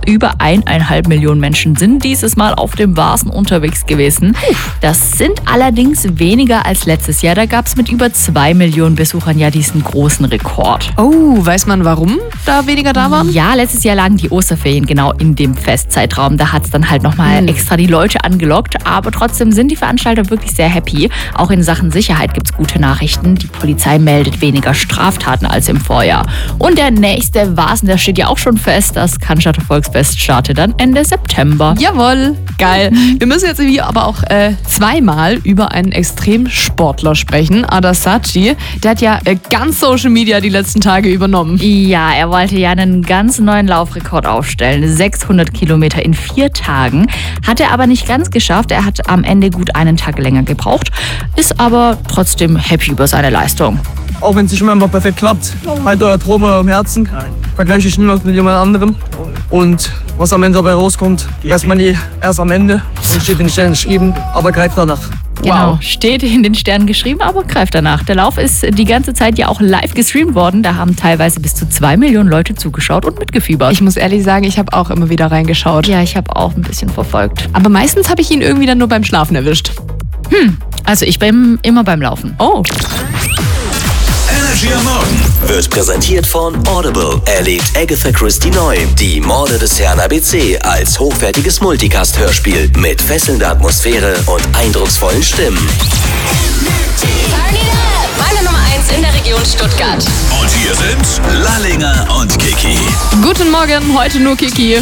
über 1,5 Millionen Menschen sind dieses Mal auf dem Vasen unterwegs gewesen. Das sind allerdings weniger als letztes Jahr. Da gab es mit über 2 Millionen Besuchern ja diesen großen Rekord. Oh, weiß man, warum da weniger da waren? Ja, letztes Jahr lagen die Osterferien genau in dem Festzeitraum. Da hat es dann halt nochmal extra die Leute angelockt. Aber trotzdem sind die Veranstalter wirklich sehr happy. Auch in Sachen Sicherheit gibt es gute Nachrichten. Die Polizei meldet weniger Straftaten als im Vorjahr. Und der nächste Vasen, der steht ja auch schon fest. Das Cannstatter Volksfest startet dann Ende September. Jawohl, geil. Wir müssen jetzt hier aber auch zweimal über einen Extremsportler sprechen. Ardar Saci, der hat ja ganz Social Media die letzten Tage übernommen. Ja, er wollte ja einen ganz neuen Laufrekord aufstellen. 600 Kilometer in 4 Tagen. Hat er aber nicht ganz geschafft. Er hat am Ende gut einen Tag länger gebraucht. Ist aber trotzdem happy über seine Leistung. Auch wenn es nicht immer einfach perfekt klappt, halt euer Traum im Herzen. Vergleiche ich niemals mit jemand anderem. Und was am Ende dabei rauskommt, weiß man nie erst am Ende. Das steht in den Sternen geschrieben, aber greift danach. Genau, Wow. steht in den Sternen geschrieben, aber greift danach. Der Lauf ist die ganze Zeit ja auch live gestreamt worden. Da haben teilweise bis zu 2 Millionen Leute zugeschaut und mitgefiebert. Ich muss ehrlich sagen, ich habe auch immer wieder reingeschaut. Ja, ich habe auch ein bisschen verfolgt. Aber meistens habe ich ihn irgendwie dann nur beim Schlafen erwischt. Also ich bin immer beim Laufen. Oh. Energy am Morgen wird präsentiert von Audible. Erlebt Agatha Christie neu. Die Morde des Herrn ABC als hochwertiges Multicast-Hörspiel mit fesselnder Atmosphäre und eindrucksvollen Stimmen. Meine Nummer 1 in der Region Stuttgart. Und hier sind Lallinger und Kiki. Guten Morgen, heute nur Kiki.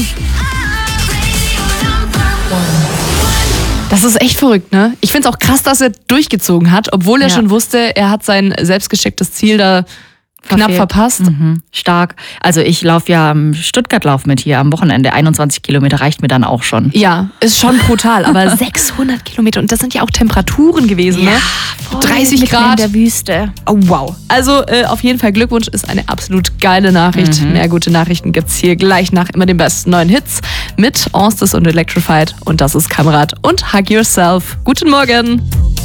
Das ist echt verrückt, ne? Ich finde es auch krass, dass er durchgezogen hat, obwohl er schon wusste, er hat sein selbstgestecktes Ziel da knapp verpasst. Stark. Also ich laufe ja am Stuttgart-Lauf mit hier am Wochenende. 21 Kilometer reicht mir dann auch schon. Ja, ist schon brutal, aber 600 Kilometer und das sind ja auch Temperaturen gewesen, ne? 30 mitten Grad. in der Wüste. Oh, wow. Also auf jeden Fall Glückwunsch, ist eine absolut geile Nachricht. Mehr gute Nachrichten gibt's hier gleich nach immer den besten neuen Hits mit Onstas und Electrified. Und das ist Kamerad und Hug Yourself. Guten Morgen.